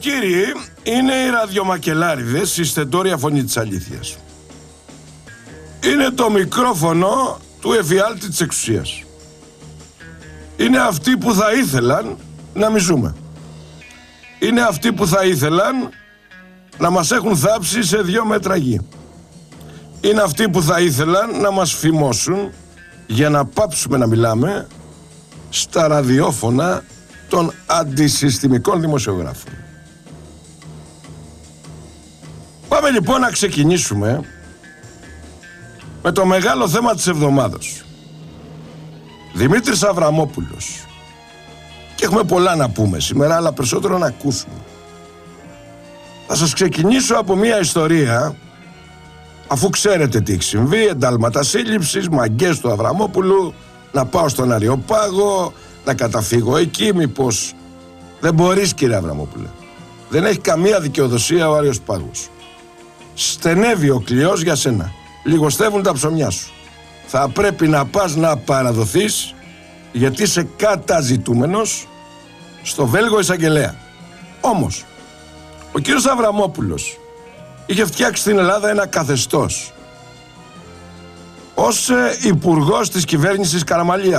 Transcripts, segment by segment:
κύριοι, είναι οι ραδιομακελάριδες, η στεντόρια φωνή της αλήθειας. Είναι το μικρόφωνο του εφιάλτη της εξουσίας. Είναι αυτοί που θα ήθελαν να μη ζούμε. Είναι αυτοί που θα ήθελαν να μας έχουν θάψει σε 2 μέτρα γη. Είναι αυτοί που θα ήθελαν να μας φημώσουν για να πάψουμε να μιλάμε στα ραδιόφωνα των αντισυστημικών δημοσιογράφων. Πάμε λοιπόν να ξεκινήσουμε με το μεγάλο θέμα της εβδομάδος. Δημήτρης Αβραμόπουλος. Και έχουμε πολλά να πούμε σήμερα, αλλά περισσότερο να ακούσουμε. Θα σας ξεκινήσω από μια ιστορία, αφού ξέρετε τι έχει συμβεί, εντάλματα σύλληψης, μαγκές του Αβραμόπουλου, να πάω στον Αριοπάγο, να καταφύγω εκεί, μήπως δεν μπορείς, κύριε Αβραμόπουλε. Δεν έχει καμία δικαιοδοσία ο Άριος Πάγος. Στενεύει ο κλειός για σένα. Λιγοστεύουν τα ψωμιά σου. Θα πρέπει να πας να παραδοθείς, γιατί είσαι καταζητούμενος στο Βέλγο εισαγγελέα. Όμως, ο κύριος Αβραμόπουλος είχε φτιάξει στην Ελλάδα ένα καθεστώς ως υπουργός της κυβέρνησης Καραμανλή,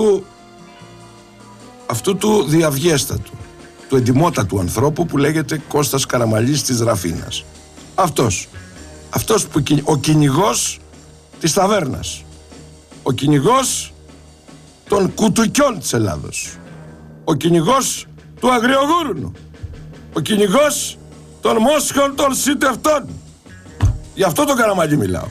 αυτού του διαβιέστατου, του εντιμότατου ανθρώπου που λέγεται Κώστας Καραμανλής της Ραφίνας. Αυτός που ο κυνηγός της ταβέρνας, ο κυνηγός των κουτουκιών της Ελλάδος, ο κυνηγός του Αγριογούρουνου, ο κυνηγός των μόσχων των σιτευτών. Γι' αυτό τον Καραμανλή μιλάω.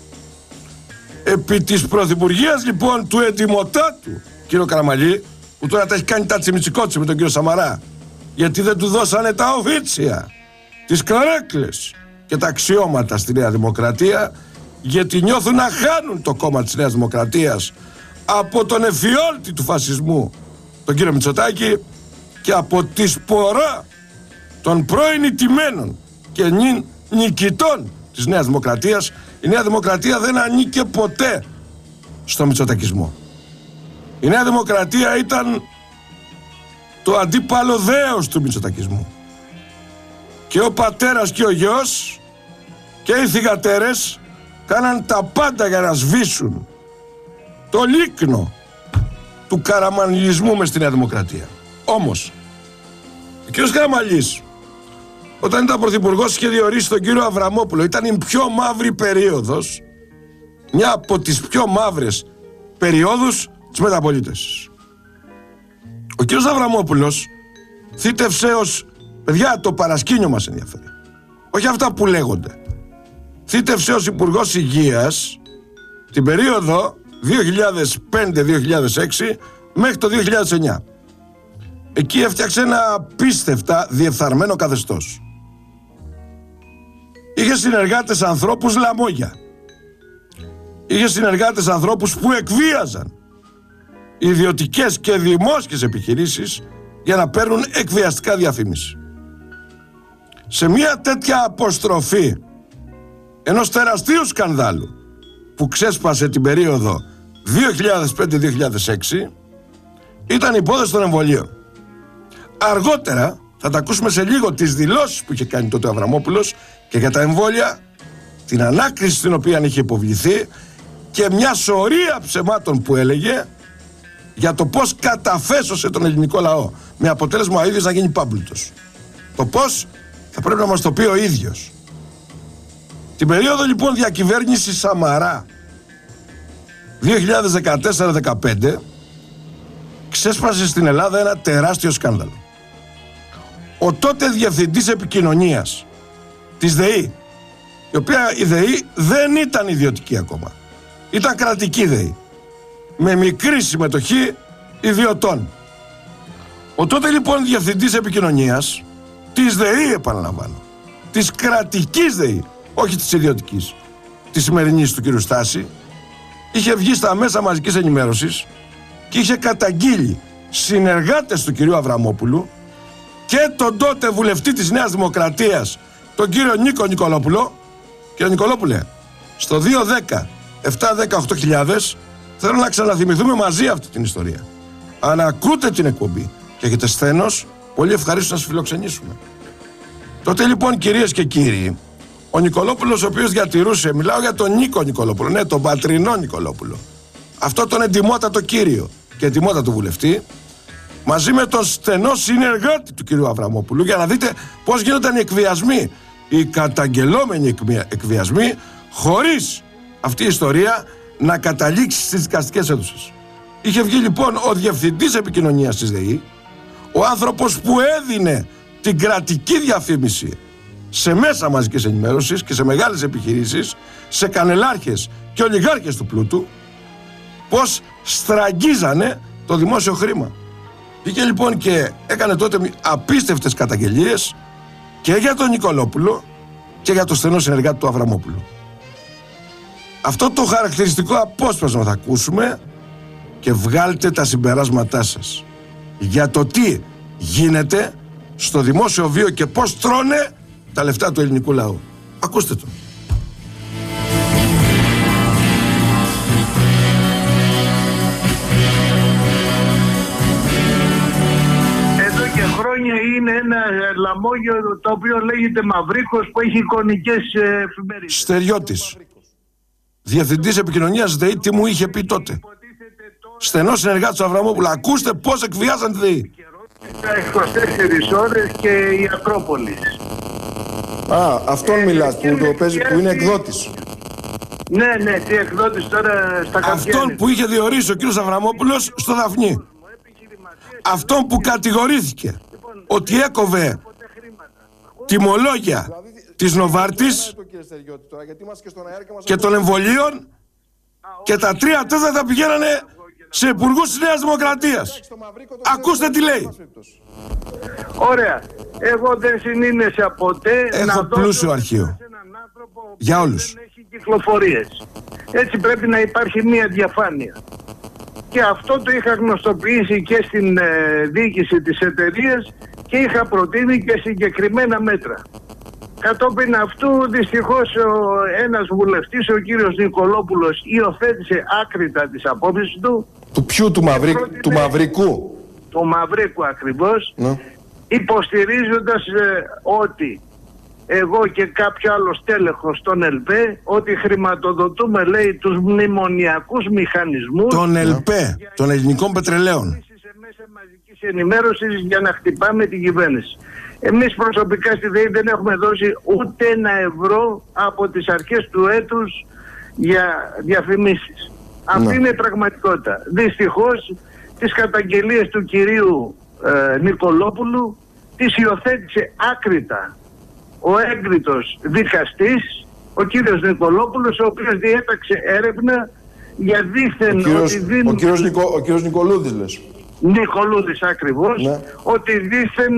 Επί της πρωθυπουργίας λοιπόν του εντιμοτάτου κύριο Καραμανλή, που τώρα τα έχει κάνει τα τσιμιτσικότσι με τον κύριο Σαμαρά, γιατί δεν του δώσανε τα οφίτσια, τις καρέκλες και τα αξιώματα στη Νέα Δημοκρατία, γιατί νιώθουν να χάνουν το κόμμα της Νέας Δημοκρατίας από τον εφιόλτη του φασισμού, τον κύριο Μητσοτάκη, και από τη σπορά των πρώην ηττημένων και νικητών της Νέας Δημοκρατίας. Η Νέα Δημοκρατία δεν ανήκε ποτέ στο μητσοτακισμό. Η Νέα Δημοκρατία ήταν το αντίπαλο δέος του μητσοτακισμού. Και ο πατέρας και ο γιος και οι θυγατέρες κάναν τα πάντα για να σβήσουν το λίκνο του καραμανλισμού μες στη Νέα Δημοκρατία. Όμως, ο κύριος Καραμανλής, όταν ήταν πρωθυπουργός, είχε διορίσει τον κύριο Αβραμόπουλο. Ήταν η πιο μαύρη περίοδος, μια από τις πιο μαύρες περιόδους της μεταπολίτευσης. Ο κύριος Αβραμόπουλος θύτευσε ως, παιδιά, το παρασκήνιο μας ενδιαφέρει, όχι αυτά που λέγονται. Θύτευσε ως Υπουργός Υγείας την περίοδο 2005-2006 μέχρι το 2009. Εκεί έφτιαξε ένα απίστευτα διεφθαρμένο καθεστώς. Είχε συνεργάτες ανθρώπους λαμόγια. Είχε συνεργάτες ανθρώπους που εκβίαζαν ιδιωτικές και δημόσιες επιχειρήσεις για να παίρνουν εκβιαστικά διαφήμιση. Σε μια τέτοια αποστροφή ενός τεραστίου σκανδάλου που ξέσπασε την περίοδο 2005-2006 ήταν η υπόθεση των εμβολίων. Αργότερα θα τα ακούσουμε σε λίγο τις δηλώσεις που είχε κάνει τότε ο Αβραμόπουλος και για τα εμβόλια, την ανάκριση στην οποία είχε υποβληθεί και μια σωρία ψεμάτων που έλεγε για το πώς καταφέσωσε τον ελληνικό λαό, με αποτέλεσμα ο ίδιος να γίνει πάμπλουτος. Το πώς θα πρέπει να μας το πει ο ίδιος. Την περίοδο λοιπόν διακυβέρνηση Σαμαρά 2014-2015 ξέσπασε στην Ελλάδα ένα τεράστιο σκάνδαλο. Ο τότε διευθυντής επικοινωνίας της ΔΕΗ, η οποία η ΔΕΗ δεν ήταν ιδιωτική ακόμα, ήταν κρατική ΔΕΗ, με μικρή συμμετοχή ιδιωτών. Ο τότε λοιπόν διευθυντής επικοινωνίας της ΔΕΗ, επαναλαμβάνω, της κρατικής ΔΕΗ, όχι της ιδιωτικής, της σημερινής του κ. Στάση, είχε βγει στα μέσα μαζικής ενημέρωσης και είχε καταγγείλει συνεργάτες του κυρίου Αβραμόπουλου και τον τότε βουλευτή της Νέας Δημοκρατίας, τον κύριο Νίκο Νικολόπουλο. Κύριε Νικολόπουλε, στο 210-718.000 θέλω να ξαναθυμηθούμε μαζί αυτή την ιστορία. Αν ακούτε την εκπομπή και έχετε σθένος, πολύ ευχαρίστως να σας φιλοξενήσουμε. Τότε λοιπόν, κυρίες και κύριοι, ο Νικολόπουλος, ο οποίος διατηρούσε, μιλάω για τον Νίκο Νικολόπουλο, ναι, τον πατρινό Νικολόπουλο, αυτό τον εντιμότατο κύριο και εντιμότατο βουλευτή, μαζί με τον στενό συνεργάτη του κυρίου Αβραμόπουλου, για να δείτε πώς γίνονταν οι εκβιασμοί, οι καταγγελόμενοι εκβιασμοί, χωρίς αυτή η ιστορία να καταλήξει στις δικαστικές αίθουσες. Είχε βγει λοιπόν ο διευθυντής επικοινωνίας της ΔΕΗ, ο άνθρωπος που έδινε την κρατική διαφήμιση σε μέσα μαζικής ενημέρωσης και σε μεγάλες επιχειρήσεις, σε κανελάρχες και ολιγάρχες του πλούτου, πως στραγγίζανε το δημόσιο χρήμα. Βγήκε λοιπόν και έκανε τότε απίστευτες καταγγελίες και για τον Νικολόπουλο και για το στενό συνεργάτη του Αβραμόπουλου. Αυτό το χαρακτηριστικό απόσπασμα θα ακούσουμε και βγάλτε τα συμπεράσματά σας για το τι γίνεται στο δημόσιο βίο και πώς τρώνε τα λεφτά του ελληνικού λαού. Ακούστε το. Εδώ και χρόνια είναι ένα λαμόγιο το οποίο λέγεται Μαυρίκος, που έχει εικονικές εφημερίδες. Στεριώτης, διευθυντής επικοινωνίας ΔΕΗ, τι μου είχε πει τότε. Στενός συνεργάτης του Αβραμόπουλου. Ακούστε πώς εκβιάζαν τη ΔΕΗ. Τα 24 ώρες και η Ακρόπολη. Α, αυτόν μιλάς που το παίζει, που είναι εκδότης. Ναι, τι εκδότης τώρα στα Καπιάνη. Αυτόν που είχε διορίσει ο κύριος Αβραμόπουλος στο Δαφνί. Αυτόν που κατηγορήθηκε ότι έκοβε τιμολόγια της Νοβάρτης και των εμβολίων και τα 3/4 πηγαίνανε σε υπουργούς της Νέας Δημοκρατίας. Ακούστε τι λέει. Ωραία. Εγώ δεν συνήνεσα ποτέ Έχω πλούσιο αρχείο για όλους. Δεν έχει κυκλοφορίες. Έτσι πρέπει να υπάρχει μια διαφάνεια. Και αυτό το είχα γνωστοποιήσει και στην διοίκηση της εταιρείας και είχα προτείνει και συγκεκριμένα μέτρα. Κατόπιν αυτού, δυστυχώς, ένας βουλευτής, ο κύριος Νικολόπουλος, υιοθέτησε άκρητα τις απόψεις του. Του ποιου, του Μαυρικού? Του Μαυρίκου ακριβώς, ναι. Υποστηρίζοντας ότι εγώ και κάποιο άλλο στέλεχος των ΕΛΠΕ, ότι χρηματοδοτούμε, λέει, τους μνημονιακούς μηχανισμούς των ΕΛΠΕ, των ελληνικών πετρελαίων, σε μέσα μαζικής ενημέρωσης για να χτυπάμε την κυβέρνηση. Εμείς προσωπικά στη ΔΕΗ δεν έχουμε δώσει ούτε €1 από τις αρχές του έτους για διαφημίσεις. Αυτή είναι η πραγματικότητα. Δυστυχώς, τις καταγγελίες του κυρίου Νικολόπουλου τις υιοθέτησε άκρητα ο έγκριτος δικαστής, ο κύριος Νικολόπουλος, ο οποίος διέταξε έρευνα για δήθεν ο κύριος Νικολούδης, λες. Νικολούδης ακριβώς, ναι. Ότι δήθεν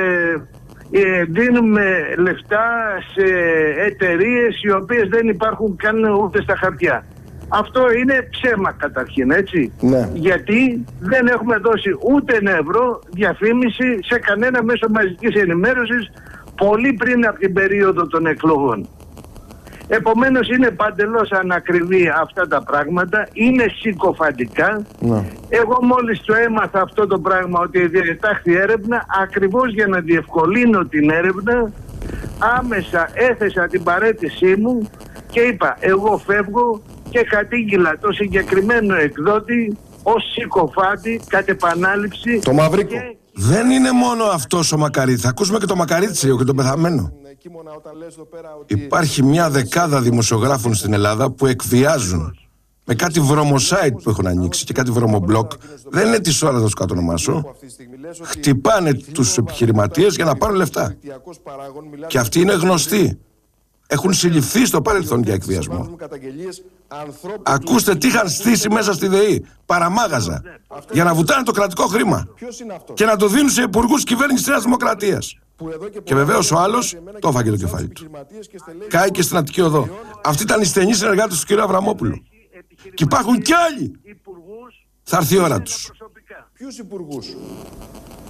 δίνουμε λεφτά σε εταιρείες οι οποίες δεν υπάρχουν καν ούτε στα χαρτιά. Αυτό είναι ψέμα καταρχήν, έτσι. Ναι. Γιατί δεν έχουμε δώσει ούτε €1 διαφήμιση σε κανένα μέσο μαζικής ενημέρωσης πολύ πριν από την περίοδο των εκλογών. Επομένως είναι παντελώς ανακριβή αυτά τα πράγματα, είναι συκοφαντικά. Ναι. Εγώ μόλις το έμαθα αυτό το πράγμα, ότι διετάχθη έρευνα, ακριβώς για να διευκολύνω την έρευνα, άμεσα έθεσα την παραίτησή μου και είπα εγώ φεύγω και κατήγγειλα το συγκεκριμένο εκδότη ως συκοφάντη κατ' επανάληψη. Το Μαυρίκο. Δεν είναι μόνο αυτός ο Μακαρίτης. Θα ακούσουμε και το Μακαρίτσι και τον πεθαμένο. Υπάρχει μια δεκάδα δημοσιογράφων στην Ελλάδα που εκβιάζουν με κάτι βρωμοσάιτ που έχουν ανοίξει και κάτι βρωμομπλοκ. Δεν είναι της ώρας να τους κατονομάσω. Χτυπάνε τους επιχειρηματίες για να πάρουν λεφτά. Και αυτοί είναι γνωστοί. Έχουν συλληφθεί στο παρελθόν για εκβιασμό. Ακούστε τι είχαν στήσει μέσα στη ΔΕΗ. Παραμάγαζα. Για να βουτάνε το κρατικό χρήμα. Και να το δίνουν σε υπουργούς κυβέρνησης της Νέας Δημοκρατίας. Και βεβαίως ο άλλος το έφαγε το κεφάλι του. Κάηκε στην Αττική Οδό. Αυτή ήταν η στενή συνεργάτης του κ. Αβραμόπουλου. Και υπάρχουν κι άλλοι. Θα έρθει η ώρα τους. Ποιους υπουργούς?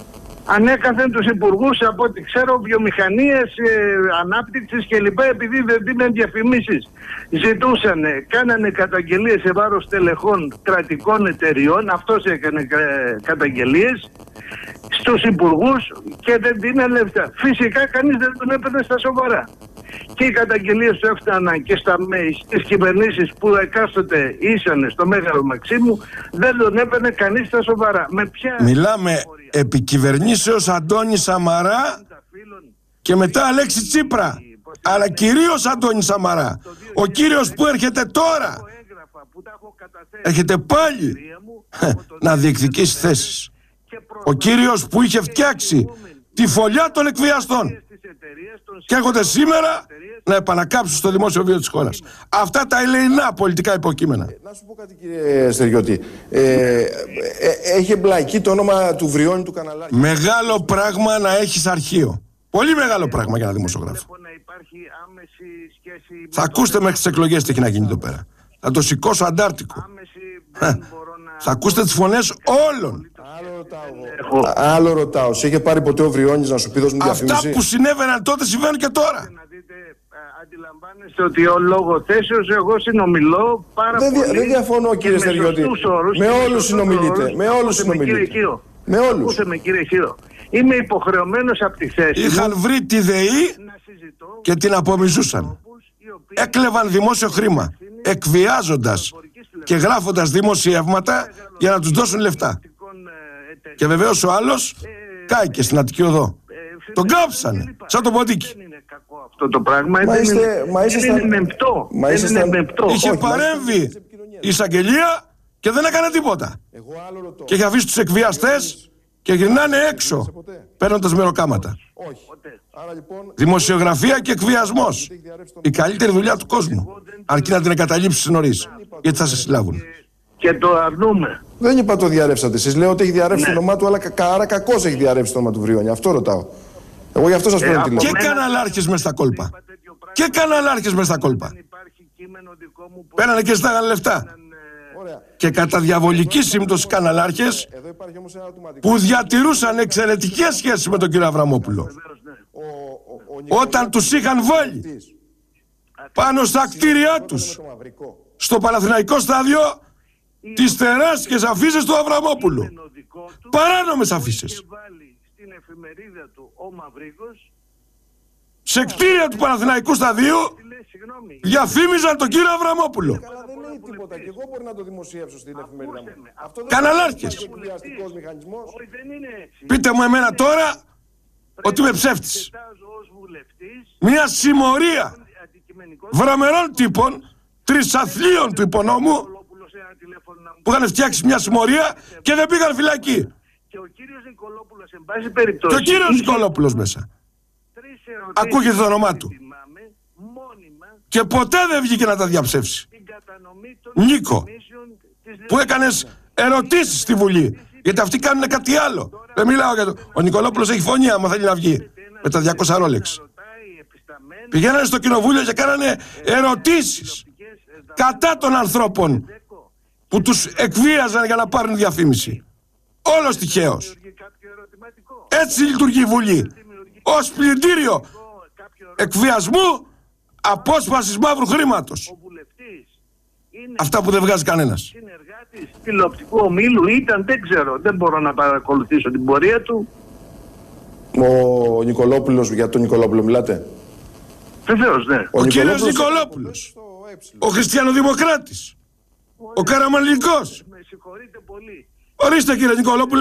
ανέκαθεν τους υπουργούς από ό,τι ξέρω βιομηχανίες, ανάπτυξης κλπ. Επειδή δεν δίνουν διαφημίσεις. Κάνανε καταγγελίες σε βάρος τελεχών κρατικών εταιριών, αυτός έκανε καταγγελίες στους υπουργούς και δεν δίνανε λεφτά. Φυσικά κανείς δεν τον έπαιρνε στα σοβαρά. Και οι καταγγελίες του έφταναν και στις κυβερνήσεις που εκάστοτε ήσανε στο Μέγαρο Μαξίμου, δεν τον έπαιρνε κανείς στα σοβαρά. Μιλάμε επί κυβερνήσεως Αντώνη Σαμαρά και μετά Αλέξη Τσίπρα. Αλλά κυρίως Αντώνη Σαμαρά. Ο κύριος που έρχεται τώρα έρχεται πάλι να διεκδικήσει θέσεις. Ο κύριος που είχε φτιάξει τη φωλιά των εκβιαστών και έρχονται σήμερα να επανακάψουν στο δημόσιο βίο της χώρας. Αυτά τα ελεηνά πολιτικά υποκείμενα. Να σου πω κάτι, κύριε Στεριώτη. Έχει εμπλακεί το όνομα του Βριώνη του Καναλάρχη. Μεγάλο πράγμα να έχεις αρχείο. Πολύ μεγάλο πράγμα για ένα δημοσιογράφο. Θα ακούσετε μέχρι τις εκλογές τι έχει να γίνει εδώ πέρα. Θα το σηκώσω αντάρτικο. Θα ακούσετε τις φωνές όλων. Άλλο ρωτάω. Σε είχε πάρει ποτέ ο Βριώνης να σου πει δώσ' μου διαφήμιση? Αυτά που συνέβαιναν τότε συμβαίνουν και τώρα. Αντιλαμβάνεστε ότι ο λόγο θέσεως εγώ συνομιλώ πάρα πολύ. Δεν διαφωνώ, κύριε Στεριώτη. Με όλους συνομιλείτε. Με όλους συνομιλείτε. Με όλους. Ακούστε με, κύριε Χίρο. Είμαι υποχρεωμένος από τη θέση. Είχαν βρει τη ΔΕΗ και την απομιζούσαν. Έκλεβαν δημόσιο χρήμα, εκβιάζοντας και γράφοντας δημοσιεύματα για να τους δώσουν λεφτά. Και βεβαίως ο άλλος κάηκε στην Αττική Οδό. Τον κάψανε, σαν τον Ποντίκι. Αυτό το πράγμα είναι μεμπτό. Είχε παρέμβει η εισαγγελία και δεν έκανε τίποτα. Και είχε αφήσει τους εκβιαστές και γυρνάνε έξω παίρνοντας μεροκάματα. Δημοσιογραφία και εκβιασμός. Η καλύτερη δουλειά του κόσμου. Αρκεί να την εγκαταλείψεις νωρίς. Γιατί θα σε συλλάβουν. Και το αρνούμε. Δεν είπα το διαρρεύσατε. Εσείς λέω ότι έχει διαρρεύσει το όνομά του, αλλά άρα κακώς έχει διαρρεύσει το όνομα του Βριώνη. Αυτό ρωτάω. Εγώ γι' αυτό σας παίρνω τηλέφωνο. Και καναλάρχες μες στα κόλπα. Και καναλάρχες μες στα κόλπα. Πέρανε και ζητάγανε λεφτά. Και κατά διαβολική σύμπτωση καναλάρχες που διατηρούσαν εξαιρετικές σχέσεις με τον κύριο Αβραμόπουλο. Όταν τους είχαν βάλει πάνω στα κτίρια τους στο Παναθηναϊκό στάδιο τις τεράστιες αφίσες του Αβραμόπουλου. Παράνομες αφίσες. Σε κτίρια του Παναθηναϊκού σταδίου διαφήμιζαν τον κύριο Αβραμόπουλο. Καλά, δεν λέει τίποτα. Και εγώ μπορεί να το δημοσιεύσω στην εφημερίδα μου. Καναλάρχες. Πείτε μου εμένα τώρα ότι είμαι ψεύτης. Μια συμμορία βραμερών τύπων, τρισαθλίων του υπονόμου, που είχαν φτιάξει μια συμμορία και δεν πήγαν φυλακή. Και ο κύριος Νικολόπουλος, εν πάση περιπτώσει. Και ο κύριος Νικολόπουλος μέσα. Ακούγεται το όνομά του. Και ποτέ δεν βγήκε να τα διαψεύσει. Νίκο, που έκανες ερωτήσεις στη Βουλή. Γιατί αυτοί κάνουν κάτι άλλο. Δεν μιλάω για το... Ο Νικολόπουλος έχει φωνή άμα θέλει να βγει. Με τα 200 ρόλεξ. Πηγαίνανε στο κοινοβούλιο και κάνανε ερωτήσεις κατά των ανθρώπων που τους εκβίαζαν για να πάρουν διαφήμιση. Όλος τυχαίος. Έτσι λειτουργεί η Βουλή. Ως πλυντήριο εκβιασμού, απόσπασης μαύρου χρήματος. Αυτά που δεν βγάζει κανένας. Συνεργάτης τηλεοπτικού ομίλου ήταν, δεν ξέρω, δεν μπορώ να παρακολουθήσω την πορεία του. Ο Νικολόπουλος, για τον Νικολόπουλο μιλάτε? Βεβαίως, ναι. Ο κύριος Νικολόπουλος, ο χριστιανοδημοκράτης, ο Καραμανλικός. Με συγχωρείτε πολύ. Ορίστε κύριε Νικολόπουλε,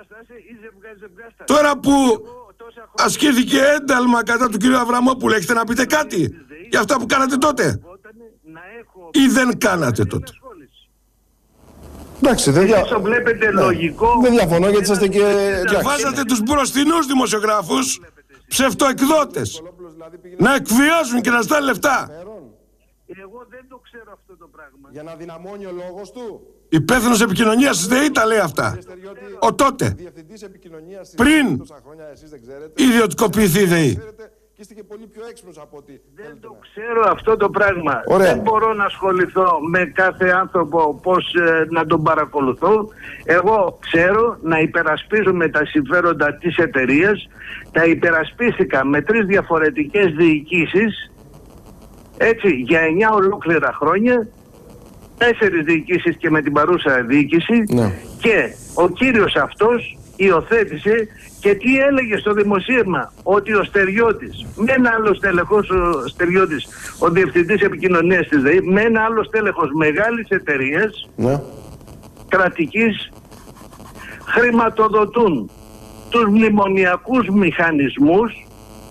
τώρα που ασκήθηκε ένταλμα κατά του κύριου Αβραμόπουλου, έχετε να πείτε κάτι για αυτά που κάνατε τότε ή δεν κάνατε τότε? Εντάξει, βλέπετε λογικό. Δεν διαφωνώ γιατί είσαστε και... Βάζατε τους μπροστινούς δημοσιογράφους ψευτοεκδότες να εκβιάζουν και να ζητάνε λεφτά. Εγώ δεν το ξέρω αυτό το πράγμα. Για να δυναμώνει ο λόγος του. Υπεύθυνος επικοινωνίας της ΔΕΗ τα λέει αυτά. Ο τότε. Πριν ιδιωτικοποιηθεί η ΔΕΗ. και είστε και πολύ πιο έξυπνος από ότι. Δεν το ξέρω αυτό το πράγμα. Ωραία. Δεν μπορώ να ασχοληθώ με κάθε άνθρωπο πώς να τον παρακολουθώ. Εγώ ξέρω να υπερασπίζομαι τα συμφέροντα της εταιρείας. Τα υπερασπίστηκα με 3 διαφορετικές διοικήσεις, έτσι, για 9 ολόκληρα χρόνια. 4 διοικήσεις και με την παρούσα διοίκηση. Ναι. Και ο κύριος αυτός υιοθέτησε και τι έλεγε στο δημοσίευμα, ότι ο Στεριώτης με ένα άλλο στέλεχος, ο Στεριώτης, ο διευθυντής επικοινωνίας της ΔΕΗ, με ένα άλλο στέλεχος μεγάλης εταιρείας, Ναι. κρατικής, χρηματοδοτούν τους μνημονιακούς μηχανισμούς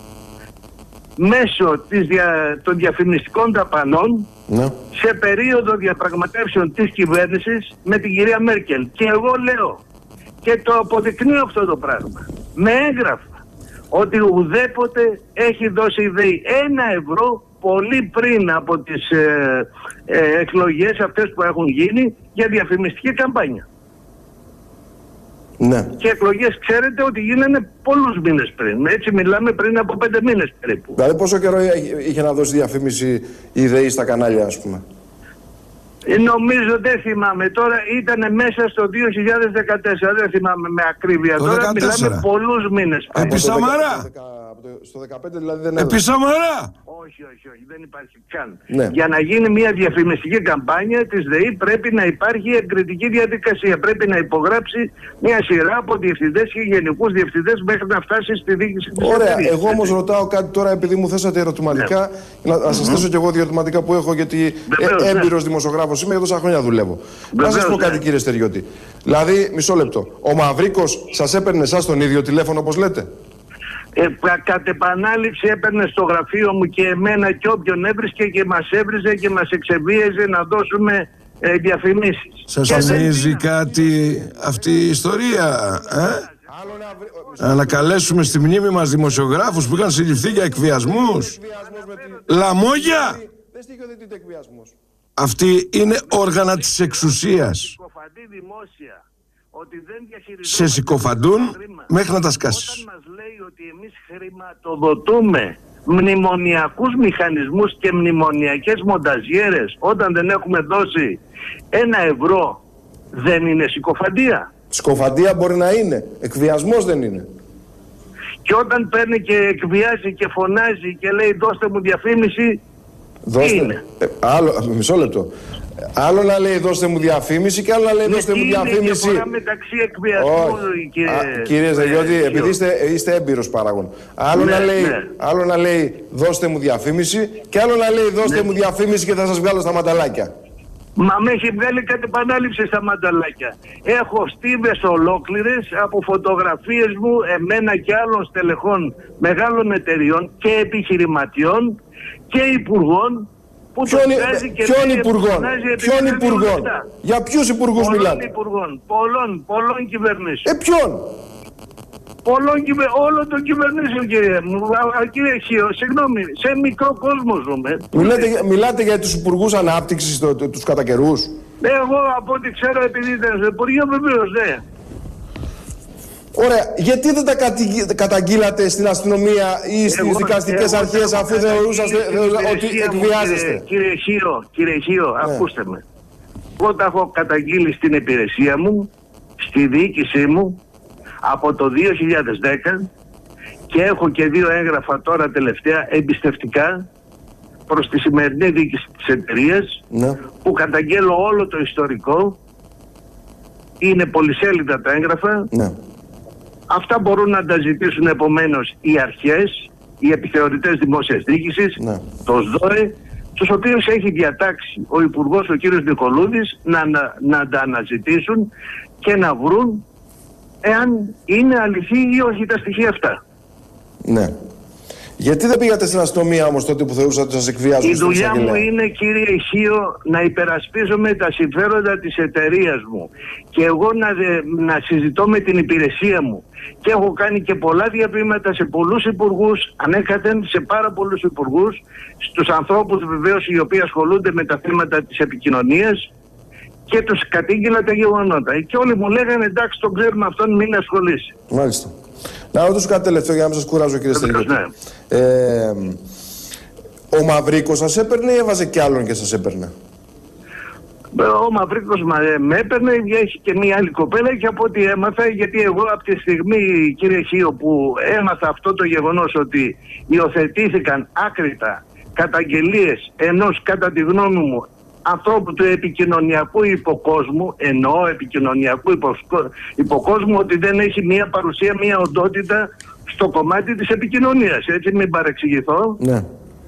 μέσω των διαφημιστικών δαπανών, Ναι. σε περίοδο διαπραγματεύσεων της κυβέρνησης με την κυρία Μέρκελ. Και εγώ λέω και το αποδεικνύω αυτό το πράγμα με έγγραφα, ότι ουδέποτε έχει δώσει η ΔΕΗ 1 ευρώ πολύ πριν από τις εκλογές αυτές που έχουν γίνει για διαφημιστική καμπάνια. Ναι. Και εκλογές ξέρετε ότι γίνανε πολλούς μήνες πριν. Έτσι μιλάμε πριν από 5 μήνες περίπου. Δηλαδή πόσο καιρό είχε να δώσει διαφήμιση η ΔΕΗ στα κανάλια, ας πούμε? Νομίζω, δεν θυμάμαι τώρα, ήταν μέσα στο 2014, δεν θυμάμαι με ακρίβεια. Το Τώρα 14. μιλάμε πολλούς μήνες πριν. Επί Σαμαρά. Στο 15 δηλαδή δεν Επί έδωσε. Σαμαρά. Όχι, δεν υπάρχει καν. Ναι. Για να γίνει μια διαφημιστική καμπάνια της ΔΕΗ πρέπει να υπάρχει εγκριτική διαδικασία. Πρέπει να υπογράψει μια σειρά από διευθυντές και γενικούς διευθυντές μέχρι να φτάσει στη διοίκηση της Ωραία, εταιρείας. εγώ όμως ρωτάω κάτι τώρα, επειδή μου θέσατε ερωτηματικά, να σας θέσω κι εγώ ερωτηματικά που έχω, γιατί Βεβαίως, έμπειρος δημοσιογράφος είμαι, για τόσα χρόνια δουλεύω. Να σας Βεβαίως, πω κάτι, κύριε Στεριώτη. Δηλαδή, μισό λεπτό. Ο Μαυρίκος σας έπαιρνε εσάς τον ίδιο τηλέφωνο, όπως λέτε? Κατ' επανάληψη έπαιρνε στο γραφείο μου και εμένα και όποιον έβρισκε και μας έβριζε και μας εξεβίαζε να δώσουμε διαφημίσεις. Σας Και δεν θυμίζει είναι. κάτι αυτή η ιστορία, Άλλο να βρει- Να ανακαλέσουμε στη μνήμη μας δημοσιογράφους που είχαν συλληφθεί για εκβιασμούς. Εκβιασμός με τη- Λαμόγια! Δεν στοιχειοθετείται εκβιασμός. Αυτή είναι όργανα της εξουσίας. Συκοφαντεί δημόσια ότι δεν διαχειριζόμαστε Σε συκοφαντούν το χρήμα. μέχρι να τα σκάσεις. Όταν μας λέει ότι εμείς χρηματοδοτούμε μνημονιακούς μηχανισμούς και μνημονιακές μονταζιέρες όταν δεν έχουμε δώσει 1 ευρώ, δεν είναι συκοφαντία? Συκοφαντία μπορεί να είναι. Εκβιασμός δεν είναι. Και όταν παίρνει και εκβιάζει και φωνάζει και λέει δώστε μου διαφήμιση, τι είναι? Άλλο, μισό λεπτό. Άλλο να λέει δώστε μου διαφήμιση και άλλο να λέει δώστε μου είναι η διαφήμιση. διαφορά μεταξύ εκβιασμού και... Κύριε Στεριώτη, επειδή είστε έμπειρος παράγων. Άλλο, Ναι, άλλο να λέει δώστε μου διαφήμιση και άλλο να λέει δώστε μου διαφήμιση και θα σας βγάλω στα μανταλάκια. Μα με έχει βγάλει κατ' επανάληψη στα μανταλάκια. Έχω στίβες ολόκληρες από φωτογραφίες μου, εμένα και άλλων στελεχών μεγάλων εταιριών και επιχειρηματιών και υπουργών που Ποιον υπουργών, ποιον υπουργών, για ποιους υπουργούς μιλάτε? Πολλών κυβερνήσεων. Ποιον? Όλων των κυβερνήσεων, κύριε μου. Κύριε Χίο, συγγνώμη, σε μικρό κόσμο ζούμε. Μιλάτε για τους υπουργούς ανάπτυξης, τους κατά καιρούς? Εγώ από ό,τι ξέρω, επειδή ήταν στο Υπουργείο, βεβαίως, ναι. Ωραία, γιατί δεν τα καταγγείλατε στην αστυνομία ή στις δικαστικές αρχές αφού θεωρούσατε ότι εκβιάζεστε? Κύριε Χίο, ακούστε με. Εγώ τα έχω καταγγείλει στην υπηρεσία μου, στη διοίκησή μου, από το 2010 και έχω και 2 έγγραφα τώρα τελευταία εμπιστευτικά προς τη σημερινή διοίκηση της εταιρείας, Ναι. που καταγγέλω όλο το ιστορικό. Είναι πολυσέλιδα τα έγγραφα. Ναι. Αυτά μπορούν να τα ζητήσουν επομένως οι αρχές, οι επιθεωρητές δημόσιας διοίκησης, Ναι. το ΣΔΟΕ, τους οποίους έχει διατάξει ο Υπουργός, ο κύριος Νικολούδης, να τα αναζητήσουν και να βρουν εάν είναι αληθή ή όχι τα στοιχεία αυτά. Ναι. Γιατί δεν πήγατε στην αστυνομία όμως τότε που θεωρούσατε ότι σας εκβιάζουν? Η δουλειά μου είναι, κύριε Χίο, να υπερασπίζομαι τα συμφέροντα της εταιρείας μου και εγώ να συζητώ με την υπηρεσία μου. Και έχω κάνει και πολλά διαβήματα σε πολλούς υπουργούς, ανέκαθεν σε πάρα πολλούς υπουργούς, στους ανθρώπους βεβαίως οι οποίοι ασχολούνται με τα θέματα της επικοινωνίας, και τους κατήγγειλα τα γεγονότα. Και όλοι μου λέγανε εντάξει, τον ξέρουμε αυτόν, μην ασχολείσαι. Μάλιστα. Να ρωτήσω κάτι τελευταίο για να μην σας κουράζω, κύριε Στεριώτη. Ναι. Ο Μαυρίκος σας έπαιρνε ή έβαζε κι άλλον και σας έπαιρνε? Ο Μαυρίκος με έπαιρνε, έχει και μία άλλη κοπέλα, και από ό,τι έμαθα, γιατί εγώ από τη στιγμή, κύριε Χίο, που έμαθα αυτό το γεγονός ότι υιοθετήθηκαν άκρητα καταγγελίες ενός, κατά τη γνώμη μου, ανθρώπου του επικοινωνιακού υποκόσμου, εννοώ επικοινωνιακού υποκόσμου, ότι δεν έχει μία παρουσία, μία οντότητα στο κομμάτι της επικοινωνίας, έτσι, μην παρεξηγηθώ. Ναι.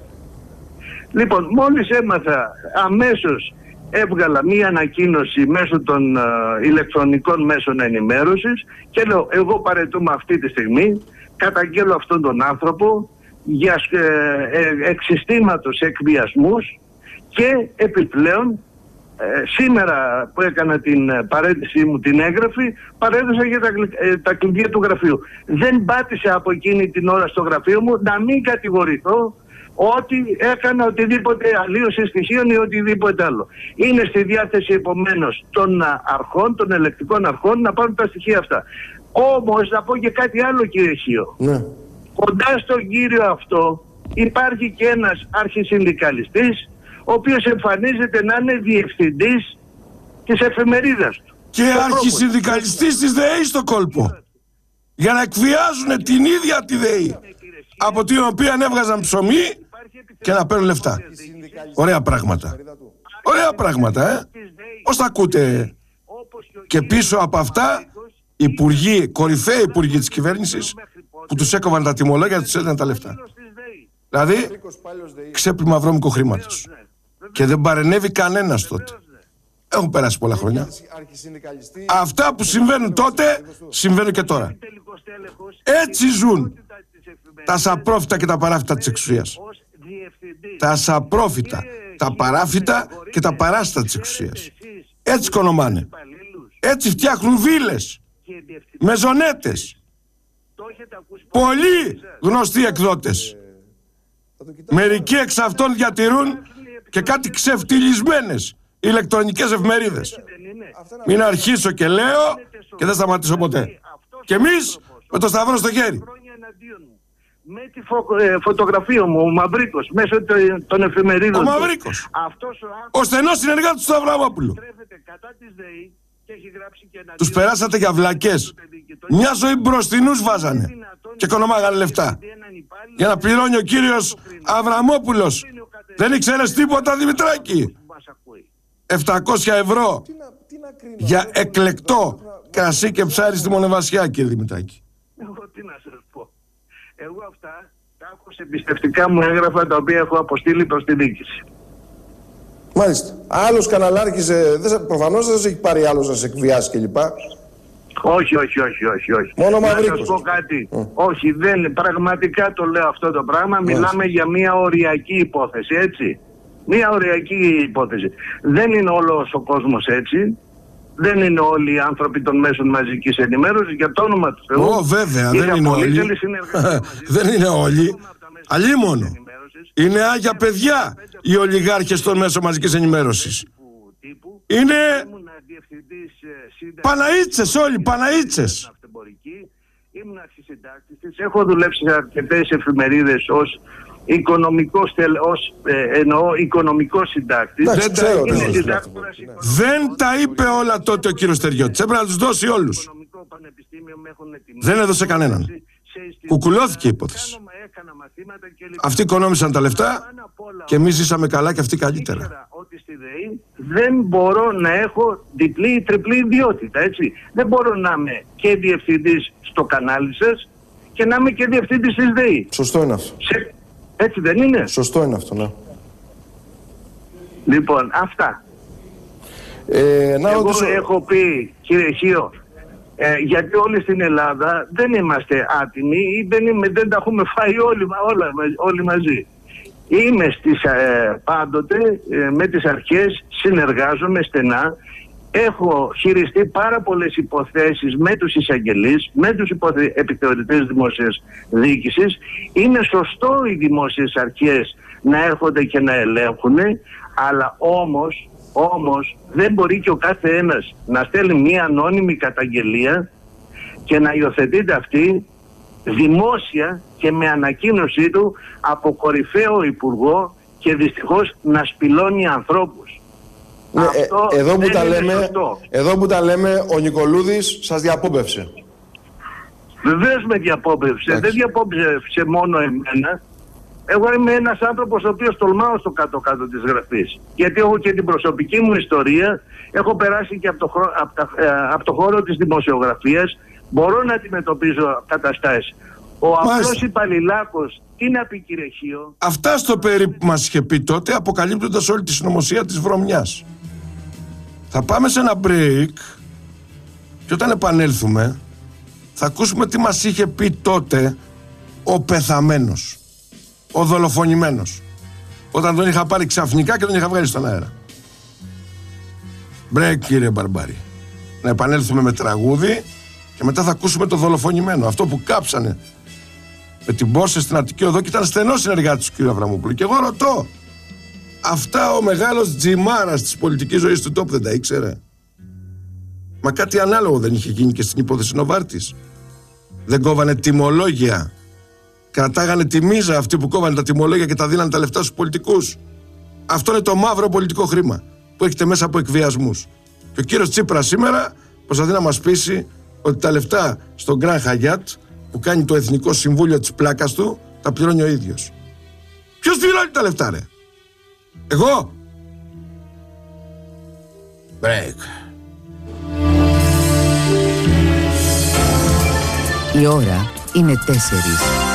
Λοιπόν, μόλις έμαθα, αμέσως έβγαλα μία ανακοίνωση μέσω των ηλεκτρονικών μέσων ενημέρωσης και λέω, εγώ παραιτούμαι αυτή τη στιγμή, καταγγέλω αυτόν τον άνθρωπο για εξιστήματος εκβιασμούς, και επιπλέον σήμερα που έκανα την παρέτησή μου, την έγγραφη, παρέδωσα για τα κλειδιά του γραφείου. Δεν πάτησα από εκείνη την ώρα στο γραφείο μου να μην κατηγορηθώ ότι έκανα οτιδήποτε αλλίωση στοιχείων ή οτιδήποτε άλλο. Είναι στη διάθεση επομένως των αρχών, των ελεκτικών αρχών, να πάρουν τα στοιχεία αυτά. Όμως να πω και κάτι άλλο, κύριε Χίο. Ναι. Κοντά στον κύριο αυτό υπάρχει και ένας αρχισυνδικαλιστής, ο οποίος εμφανίζεται να είναι διευθυντής της εφημερίδας του. Και αρχισυνδικαλιστής της ΔΕΗ στο κόλπο. Για να εκβιάζουν την ίδια τη ΔΕΗ, από την οποία έβγαζαν ψωμί και να παίρνουν λεφτά. Ωραία πράγματα. Ωραία πράγματα, Πώς τα ακούτε? Και πίσω από αυτά, υπουργοί, κορυφαίοι υπουργοί της κυβέρνησης, που τους έκοβαν τα τιμολόγια, τους έδιναν τα λεφτά. Δηλαδή, ξέπλυμα βρώμικου χρήματος. Και δεν παρενέβη κανένας τότε. Έχουν περάσει πολλά χρόνια. Αυτά που συμβαίνουν τότε, συμβαίνουν και τώρα. Έτσι ζουν τα σαπρόφητα και τα παράφητα της εξουσίας. Τα σαπρόφητα, τα παράφητα και τα παράστα της εξουσίας. Έτσι οικονομάνε. Έτσι φτιάχνουν βίλες, μεζονέτες. Πολλοί γνωστοί εκδότες. Μερικοί εξ αυτών διατηρούν και κάτι ξεφτυλισμένες ηλεκτρονικές εφημερίδες. Μην αρχίσω και λέω και δεν σταματήσω ποτέ. Και εμείς με το σταυρό στο χέρι. Με τη φωτογραφία μου, ο Μαυρίκος, μέσω των εφημερίδων. Ο Μαυρίκος. Ο στενός συνεργάτης του Σταυραβόπουλου. Τους περάσατε για βλακές. Μια ζωή μπροστινούς βάζανε και οικονομάγανε λεφτά. Για να πληρώνει ο κύριος Αβραμόπουλος. Δεν ήξερες τίποτα, Δημητράκη? 700 ευρώ για εκλεκτό κρασί και ψάρι στη Μονεβασιά, κύριε Δημητράκη. Εγώ τι να σας πω. Εγώ αυτά τα έχω σε εμπιστευτικά μου έγγραφα, τα οποία έχω αποστείλει προς τη διοίκηση. Μάλιστα. Άλλος καναλάρχης, προφανώς δεν σας έχει πάρει άλλος να σε εκβιάσει κλπ. Όχι. Μόνο Μαυρίκος. Να σας πω κάτι. Όχι, δεν, πραγματικά το λέω αυτό το πράγμα. Μιλάμε για μια οριακή υπόθεση, έτσι. Μια οριακή υπόθεση. Δεν είναι όλος ο κόσμος έτσι. Δεν είναι όλοι οι άνθρωποι των μέσων μαζικής ενημέρωσης, για το όνομα του Θεού. Βέβαια, δεν είναι όλοι. Δεν είναι όλοι. Αλλήμωνο. Είναι άγια παιδιά οι ολιγάρχες των μέσων μαζικής ενημέρωσης. Είναι Παναΐτσες όλοι, Παναΐτσες. Ήμουν αρχισυντάκτης της. Έχω δουλέψει σε αρκετές εφημερίδες ως οικονομικός συντάκτης. Δεν τα είπε όλα τότε ο κύριος Στεριώτης. Έπρεπε να τους δώσει όλους. Δεν έδωσε κανέναν. Κουκουλώθηκε η υπόθεση. Αυτοί οικονόμησαν τα λεφτά και εμείς ζήσαμε καλά και αυτοί καλύτερα. Ότι στη ΔΕΗ δεν μπορώ να έχω διπλή ή τριπλή ιδιότητα, έτσι. Δεν μπορώ να είμαι και διευθυντής στο κανάλι σας και να είμαι και διευθυντής της ΔΕΗ. Σωστό είναι αυτό. Έτσι δεν είναι? Σωστό είναι αυτό, ναι. Λοιπόν, αυτά. Εγώ έχω πει, κύριε Χίο, γιατί όλοι στην Ελλάδα δεν είμαστε άτιμοι ή δεν τα έχουμε φάει όλοι μαζί. Είμαι πάντοτε με τις αρχές, συνεργάζομαι στενά. Έχω χειριστεί πάρα πολλές υποθέσεις με τους εισαγγελείς, με τους επιθεωρητές δημόσιας διοίκησης. Είναι σωστό οι δημόσιες αρχές να έρχονται και να ελέγχουν, αλλά όμως δεν μπορεί και ο κάθε ένας να στέλνει μία ανώνυμη καταγγελία και να υιοθετείται αυτή δημόσια και με ανακοίνωσή του από κορυφαίο υπουργό και δυστυχώς να σπηλώνει ανθρώπους. Ναι, Αυτό εδώ που τα λέμε, ο Νικολούδης σας διαπόμπευσε. Βεβαίως με διαπόμπευσε. Δεν διαπόμπευσε μόνο εμένα. Εγώ είμαι ένας άνθρωπος ο οποίος τολμάω στο κάτω-κάτω της γραφής. Γιατί έχω και την προσωπική μου ιστορία, έχω περάσει και από το χώρο της δημοσιογραφίας, μπορώ να αντιμετωπίζω καταστάσεις. Ο απλός υπαλληλάκος, τι να πει κύριε Χίο. Αυτά στο περίπου που μας είχε πει τότε, αποκαλύπτοντας όλη τη συνωμοσία της βρωμιάς. Θα πάμε σε ένα break και όταν επανέλθουμε θα ακούσουμε τι μας είχε πει τότε ο πεθαμένος, ο δολοφονημένος, όταν τον είχα πάρει ξαφνικά και τον είχα βγάλει στον αέρα. Break κύριε Μπαρμπάρη. Να επανέλθουμε με τραγούδι και μετά θα ακούσουμε το δολοφονημένο, αυτό που κάψανε με την Πόρσε στην Αττική Οδό και ήταν στενός συνεργάτης του κ. Αβραμόπουλου. Και εγώ ρωτώ, αυτά ο μεγάλος τζιμάρας της πολιτικής ζωής του τόπου δεν τα ήξερε? Μα κάτι ανάλογο δεν είχε γίνει και στην υπόθεση Νοβάρτης? Δεν κόβανε τιμολόγια? Κρατάγανε τη μίζα αυτοί που κόβανε τα τιμολόγια και τα δίνανε τα λεφτά στους πολιτικούς? Αυτό είναι το μαύρο πολιτικό χρήμα που έχετε μέσα από εκβιασμούς. Και ο κύριος Τσίπρας σήμερα προσπαθεί να μας πείσει ότι τα λεφτά στον Γκραν Χαγιάτ που κάνει το Εθνικό Συμβούλιο της πλάκας του τα πληρώνει ο ίδιος. Ποιος πληρώνει τα λεφτά ρε? Εγώ? Break. Η ώρα είναι 4.